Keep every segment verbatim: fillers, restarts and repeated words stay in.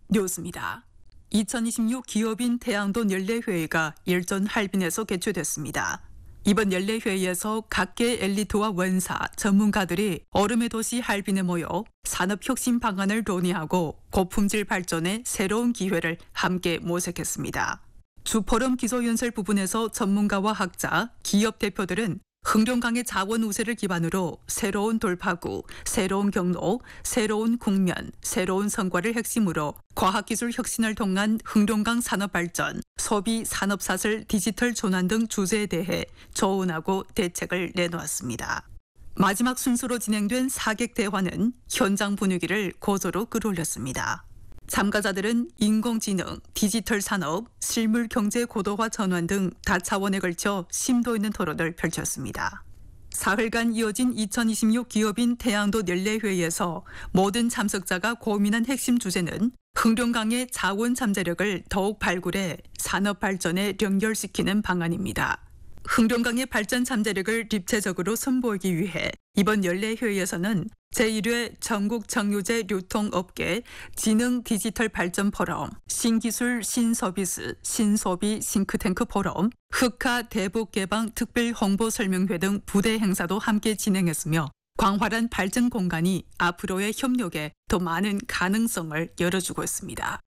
뉴스입니다. 이천이십육 기업인 태양도 연례회의가 일전 할빈에서 개최됐습니다. 이번 연례회의에서 각계 엘리트와 원사, 전문가들이 얼음의 도시 할빈에 모여 산업혁신 방안을 논의하고 고품질 발전의 새로운 기회를 함께 모색했습니다. 주포럼 기소연설 부분에서 전문가와 학자, 기업 대표들은 흥룡강의 자원 우세를 기반으로 새로운 돌파구, 새로운 경로, 새로운 국면, 새로운 성과를 핵심으로 과학기술 혁신을 통한 흥룡강 산업 발전, 소비 산업사슬 디지털 전환 등 주제에 대해 조언하고 대책을 내놓았습니다. 마지막 순서로 진행된 사객 대화는 현장 분위기를 고조로 끌어올렸습니다. 참가자들은 인공지능, 디지털 산업, 실물 경제 고도화 전환 등 다차원에 걸쳐 심도 있는 토론을 펼쳤습니다. 사흘간 이어진 이천이십육 기업인 태양도 연례회의에서 모든 참석자가 고민한 핵심 주제는 흥룡강의 자원 잠재력을 더욱 발굴해 산업 발전에 연결시키는 방안입니다. 흥룡강의 발전 잠재력을 입체적으로 선보이기 위해 이번 연례회의에서는 제일 회 전국 정유재 유통업계 지능 디지털 발전 포럼, 신기술 신서비스 신소비 싱크탱크 포럼, 흑화 대북 개방 특별 홍보 설명회 등 부대 행사도 함께 진행했으며 광활한 발전 공간이 앞으로의 협력에 더 많은 가능성을 열어주고 있습니다.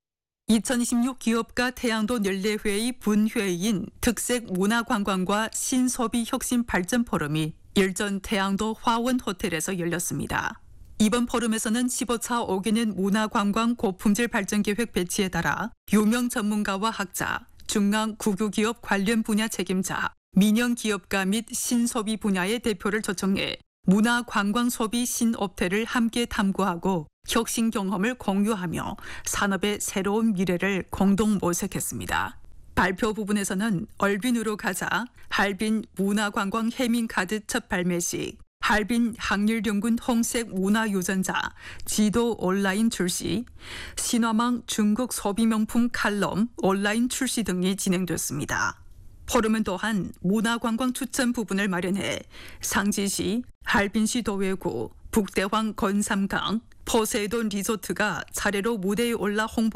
이천이십육 기업가 태양도 연례회의 분회의인 특색 문화관광과 신소비 혁신 발전 포럼이 일전 태양도 화원 호텔에서 열렸습니다. 이번 포럼에서는 십오 차 오기는 문화관광 고품질 발전 계획 배치에 따라 유명 전문가와 학자, 중앙 국유기업 관련 분야 책임자, 민영 기업가 및 신소비 분야의 대표를 초청해 문화관광 소비 신업태를 함께 탐구하고 혁신 경험을 공유하며 산업의 새로운 미래를 공동 모색했습니다. 발표 부분에서는 얼빈으로 가자, 할빈 문화관광 해민카드 첫 발매식, 할빈 항일연군 홍색 문화유전자, 지도 온라인 출시, 신화망 중국 소비명품 칼럼 온라인 출시 등이 진행됐습니다. 포럼은 또한 문화관광 추천 부분을 마련해 상지시, 할빈시 도회구, 북대황 건삼강, 포세이돈 리조트가 차례로 무대에 올라 홍보